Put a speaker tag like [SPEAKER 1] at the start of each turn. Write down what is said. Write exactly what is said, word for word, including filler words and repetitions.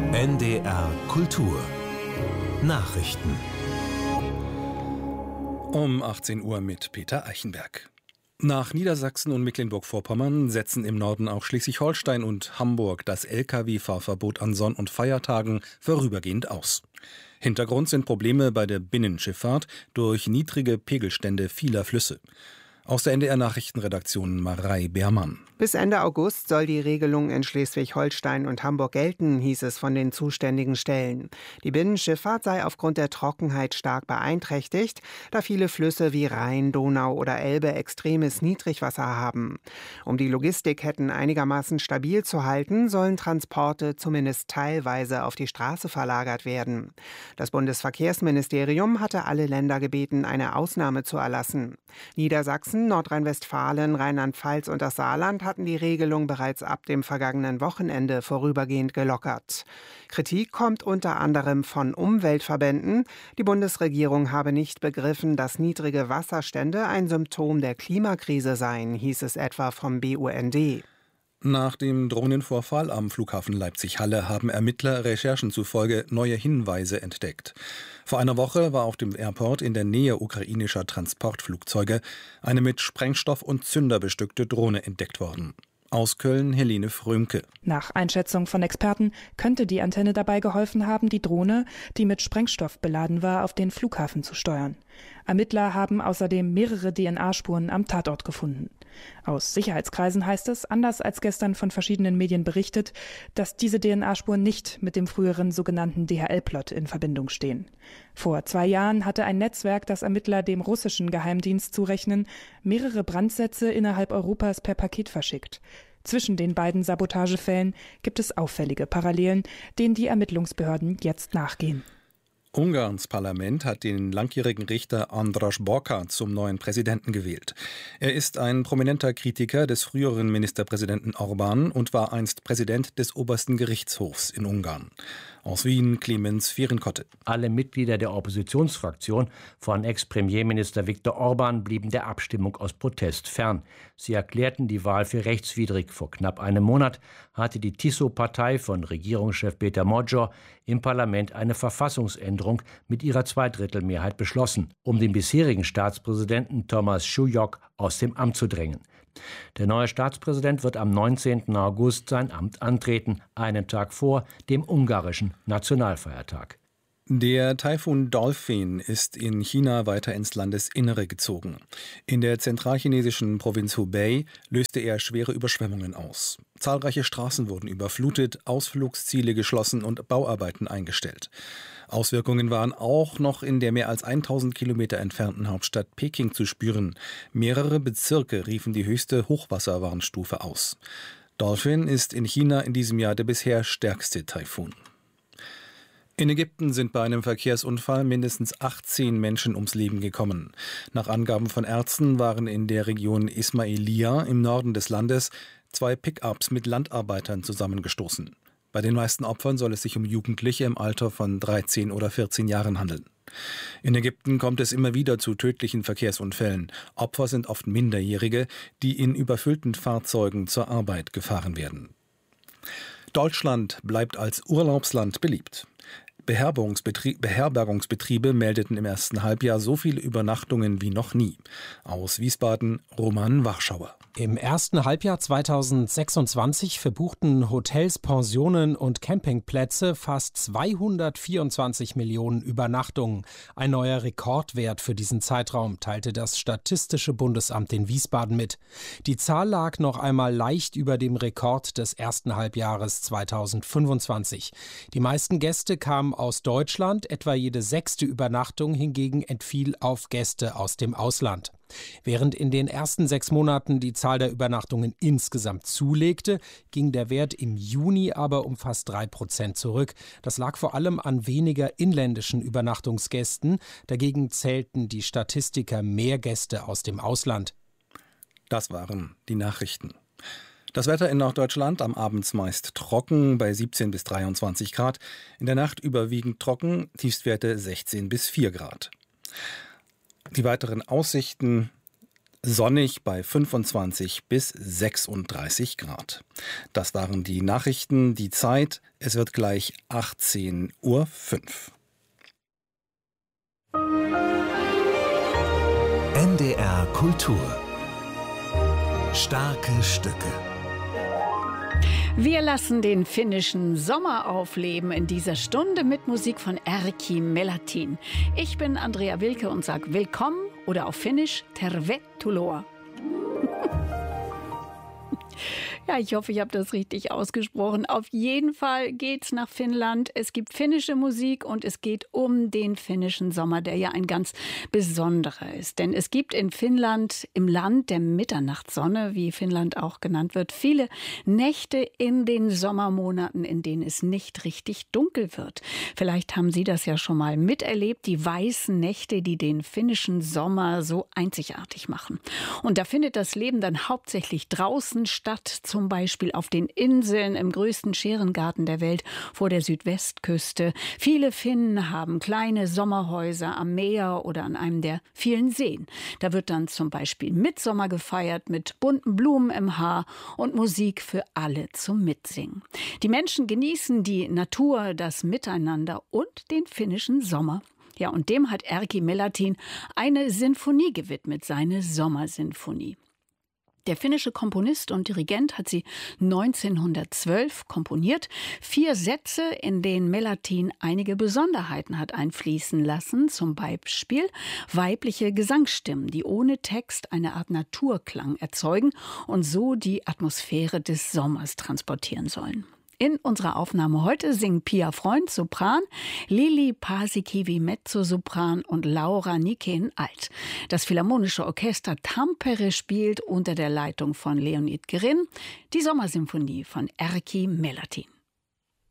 [SPEAKER 1] N D R Kultur Nachrichten
[SPEAKER 2] um achtzehn Uhr mit Peter Eichenberg. Nach Niedersachsen und Mecklenburg-Vorpommern setzen im Norden auch Schleswig-Holstein und Hamburg das L K W-Fahrverbot an Sonn- und Feiertagen vorübergehend aus. Hintergrund sind Probleme bei der Binnenschifffahrt durch niedrige Pegelstände vieler Flüsse. Aus der N D R-Nachrichtenredaktion Marei Beermann.
[SPEAKER 3] Bis Ende August soll die Regelung in Schleswig-Holstein und Hamburg gelten, hieß es von den zuständigen Stellen. Die Binnenschifffahrt sei aufgrund der Trockenheit stark beeinträchtigt, da viele Flüsse wie Rhein, Donau oder Elbe extremes Niedrigwasser haben. Um die Logistikketten einigermaßen stabil zu halten, sollen Transporte zumindest teilweise auf die Straße verlagert werden. Das Bundesverkehrsministerium hatte alle Länder gebeten, eine Ausnahme zu erlassen. Niedersachsen, Nordrhein-Westfalen, Rheinland-Pfalz und das Saarland hatten die Regelung bereits ab dem vergangenen Wochenende vorübergehend gelockert. Kritik kommt unter anderem von Umweltverbänden. Die Bundesregierung habe nicht begriffen, dass niedrige Wasserstände ein Symptom der Klimakrise seien, hieß es etwa vom B U N D.
[SPEAKER 2] Nach dem Drohnenvorfall am Flughafen Leipzig-Halle haben Ermittler Recherchen zufolge neue Hinweise entdeckt. Vor einer Woche war auf dem Airport in der Nähe ukrainischer Transportflugzeuge eine mit Sprengstoff und Zünder bestückte Drohne entdeckt worden. Aus Köln Helene Frömke.
[SPEAKER 4] Nach Einschätzung von Experten könnte die Antenne dabei geholfen haben, die Drohne, die mit Sprengstoff beladen war, auf den Flughafen zu steuern. Ermittler haben außerdem mehrere D N A-Spuren am Tatort gefunden. Aus Sicherheitskreisen heißt es, anders als gestern von verschiedenen Medien berichtet, dass diese D N A-Spuren nicht mit dem früheren sogenannten D H L-Plot in Verbindung stehen. Vor zwei Jahren hatte ein Netzwerk, das Ermittler dem russischen Geheimdienst zurechnen, mehrere Brandsätze innerhalb Europas per Paket verschickt. Zwischen den beiden Sabotagefällen gibt es auffällige Parallelen, denen die Ermittlungsbehörden jetzt nachgehen.
[SPEAKER 2] Ungarns Parlament hat den langjährigen Richter András Bokar zum neuen Präsidenten gewählt. Er ist ein prominenter Kritiker des früheren Ministerpräsidenten Orbán und war einst Präsident des obersten Gerichtshofs in Ungarn. Aus Wien Clemens Fehrenkotte.
[SPEAKER 5] Alle Mitglieder der Oppositionsfraktion von Ex-Premierminister Viktor Orbán blieben der Abstimmung aus Protest fern. Sie erklärten die Wahl für rechtswidrig. Vor knapp einem Monat hatte die Tiso-Partei von Regierungschef Péter Magyar im Parlament eine Verfassungsänderung mit ihrer Zweidrittelmehrheit beschlossen, um den bisherigen Staatspräsidenten Thomas Schulyok aus dem Amt zu drängen. Der neue Staatspräsident wird am neunzehnten August sein Amt antreten, einen Tag vor dem ungarischen Nationalfeiertag.
[SPEAKER 2] Der Taifun Dolphin ist in China weiter ins Landesinnere gezogen. In der zentralchinesischen Provinz Hubei löste er schwere Überschwemmungen aus. Zahlreiche Straßen wurden überflutet, Ausflugsziele geschlossen und Bauarbeiten eingestellt. Auswirkungen waren auch noch in der mehr als tausend Kilometer entfernten Hauptstadt Peking zu spüren. Mehrere Bezirke riefen die höchste Hochwasserwarnstufe aus. Dolphin ist in China in diesem Jahr der bisher stärkste Taifun. In Ägypten sind bei einem Verkehrsunfall mindestens achtzehn Menschen ums Leben gekommen. Nach Angaben von Ärzten waren in der Region Ismailia im Norden des Landes zwei Pick-ups mit Landarbeitern zusammengestoßen. Bei den meisten Opfern soll es sich um Jugendliche im Alter von dreizehn oder vierzehn Jahren handeln. In Ägypten kommt es immer wieder zu tödlichen Verkehrsunfällen. Opfer sind oft Minderjährige, die in überfüllten Fahrzeugen zur Arbeit gefahren werden. Deutschland bleibt als Urlaubsland beliebt. Beherbergungsbetriebe meldeten im ersten Halbjahr so viele Übernachtungen wie noch nie. Aus Wiesbaden Roman Warschauer.
[SPEAKER 6] Im ersten Halbjahr zweitausendsechsundzwanzig verbuchten Hotels, Pensionen und Campingplätze fast zweihundertvierundzwanzig Millionen Übernachtungen. Ein neuer Rekordwert für diesen Zeitraum, teilte das Statistische Bundesamt in Wiesbaden mit. Die Zahl lag noch einmal leicht über dem Rekord des ersten Halbjahres zweitausendfünfundzwanzig. Die meisten Gäste kamen aus Deutschland, etwa jede sechste Übernachtung hingegen entfiel auf Gäste aus dem Ausland. Während in den ersten sechs Monaten die Zahl der Übernachtungen insgesamt zulegte, ging der Wert im Juni aber um fast drei Prozent zurück. Das lag vor allem an weniger inländischen Übernachtungsgästen. Dagegen zählten die Statistiker mehr Gäste aus dem Ausland.
[SPEAKER 2] Das waren die Nachrichten. Das Wetter in Norddeutschland am Abend meist trocken bei siebzehn bis dreiundzwanzig Grad. In der Nacht überwiegend trocken, Tiefstwerte sechzehn bis vier Grad. Die weiteren Aussichten sonnig bei fünfundzwanzig bis sechsunddreißig Grad. Das waren die Nachrichten, die Zeit. Es wird gleich achtzehn Uhr fünf.
[SPEAKER 1] N D R Kultur. Starke Stücke.
[SPEAKER 7] Wir lassen den finnischen Sommer aufleben in dieser Stunde mit Musik von Erkki Melatin. Ich bin Andrea Wilke und sage willkommen oder auf Finnisch Tervetuloa. Ja, ich hoffe, ich habe das richtig ausgesprochen. Auf jeden Fall geht's nach Finnland. Es gibt finnische Musik und es geht um den finnischen Sommer, der ja ein ganz besonderer ist. Denn es gibt in Finnland, im Land der Mitternachtssonne, wie Finnland auch genannt wird, viele Nächte in den Sommermonaten, in denen es nicht richtig dunkel wird. Vielleicht haben Sie das ja schon mal miterlebt, die weißen Nächte, die den finnischen Sommer so einzigartig machen. Und da findet das Leben dann hauptsächlich draußen statt, zum Beispiel auf den Inseln im größten Scherengarten der Welt vor der Südwestküste. Viele Finnen haben kleine Sommerhäuser am Meer oder an einem der vielen Seen. Da wird dann zum Beispiel Mittsommer gefeiert mit bunten Blumen im Haar und Musik für alle zum Mitsingen. Die Menschen genießen die Natur, das Miteinander und den finnischen Sommer. Ja, und dem hat Erkki Melatin eine Sinfonie gewidmet, seine Sommersinfonie. Der finnische Komponist und Dirigent hat sie neunzehnhundertzwölf komponiert. Vier Sätze, in denen Melatin einige Besonderheiten hat einfließen lassen. Zum Beispiel weibliche Gesangsstimmen, die ohne Text eine Art Naturklang erzeugen und so die Atmosphäre des Sommers transportieren sollen. In unserer Aufnahme heute singen Pia Freund, Sopran, Lili Paasikivi, Mezzosopran und Laura Nikeen, Alt. Das Philharmonische Orchester Tampere spielt unter der Leitung von Leonid Gerin die Sommersymphonie von Erkki Melatin.